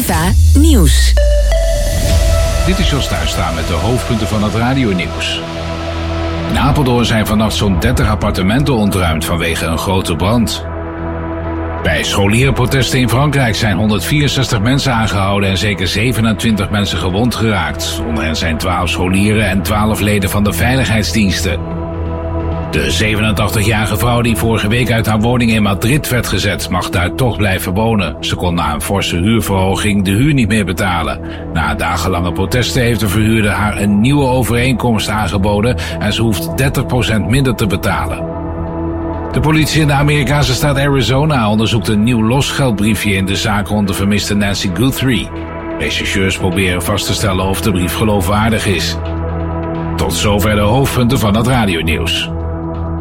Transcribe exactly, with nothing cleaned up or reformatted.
Viva Nieuws. Dit is Jos Thuisstra met de hoofdpunten van het radionieuws. In Apeldoorn zijn vannacht zo'n dertig appartementen ontruimd vanwege een grote brand. Bij scholierenprotesten in Frankrijk zijn honderdvierenzestig mensen aangehouden en zeker zevenentwintig mensen gewond geraakt. Onder hen zijn twaalf scholieren en twaalf leden van de veiligheidsdiensten. De zevenentachtigjarige vrouw die vorige week uit haar woning in Madrid werd gezet, mag daar toch blijven wonen. Ze kon na een forse huurverhoging de huur niet meer betalen. Na dagenlange protesten heeft de verhuurder haar een nieuwe overeenkomst aangeboden en ze hoeft dertig procent minder te betalen. De politie in de Amerikaanse staat Arizona onderzoekt een nieuw losgeldbriefje in de zaak rond de vermiste Nancy Guthrie. Rechercheurs proberen vast te stellen of de brief geloofwaardig is. Tot zover de hoofdpunten van het radionieuws.